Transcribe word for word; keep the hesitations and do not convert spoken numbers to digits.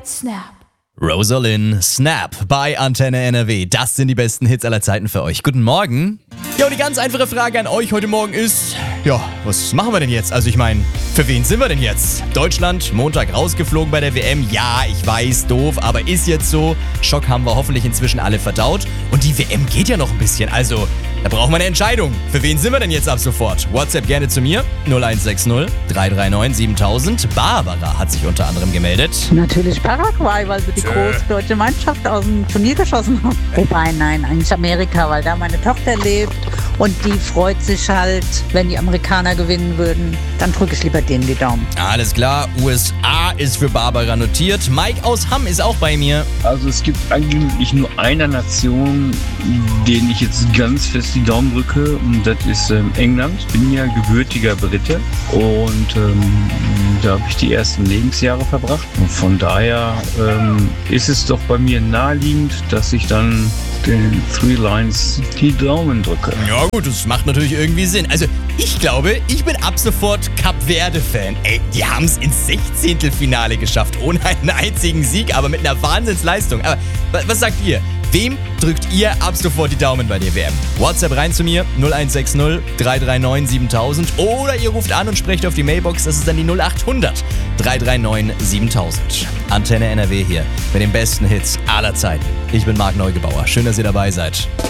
Snap. Rosalind, Snap bei Antenne N R W. Das sind die besten Hits aller Zeiten für euch. Guten Morgen. Ja, und die ganz einfache Frage an euch heute Morgen ist, ja, was machen wir denn jetzt? Also ich meine, für wen sind wir denn jetzt? Deutschland, Montag rausgeflogen bei der W M. Ja, ich weiß, doof, aber ist jetzt so. Schock haben wir hoffentlich inzwischen alle verdaut. Und die W M geht ja noch ein bisschen, also da brauchen wir eine Entscheidung. Für wen sind wir denn jetzt ab sofort? WhatsApp gerne zu mir, null eins sechs null, drei drei neun, siebentausend. Barbara hat sich unter anderem gemeldet. Natürlich Paraguay, weil sie die große deutsche Mannschaft aus dem Turnier geschossen haben. Wobei, nein, eigentlich Amerika, weil da meine Tochter lebt und die freut sich halt, wenn die Amerikaner gewinnen würden. Dann drücke ich lieber denen die Daumen. Alles klar, U S A ist für Barbara notiert. Mike aus Hamm ist auch bei mir. Also es gibt eigentlich nur eine Nation, denen ich jetzt ganz fest die Daumen drücke, und das ist ähm, England. Ich bin ja gebürtiger Brite und ähm, da habe ich die ersten Lebensjahre verbracht. Und von daher ähm, ist es doch bei mir naheliegend, dass ich dann den Three Lions die Daumen drücke. Ja gut, das macht natürlich irgendwie Sinn. Also ich glaube, ich bin ab sofort Kap Verde-Fan. Ey, die haben es ins Sechzehntelfinale geschafft, ohne einen einzigen Sieg, aber mit einer Wahnsinnsleistung. Aber was sagt ihr? Wem drückt ihr ab sofort die Daumen bei der W M? WhatsApp rein zu mir, null eins sechs null, drei drei neun, siebentausend. Oder ihr ruft an und sprecht auf die Mailbox, das ist dann die null acht hundert, drei drei neun, siebentausend. Antenne N R W hier mit den besten Hits aller Zeiten. Ich bin Marc Neugebauer. Schön, dass ihr dabei seid.